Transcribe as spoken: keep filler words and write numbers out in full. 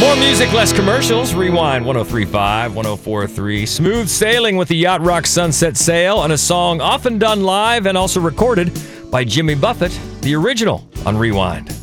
More music, less commercials. Rewind one oh three point five, one oh four point three. Smooth sailing with the Yacht Rock Sunset Sail, and a song often done live and also recorded by Jimmy Buffett, the original on Rewind.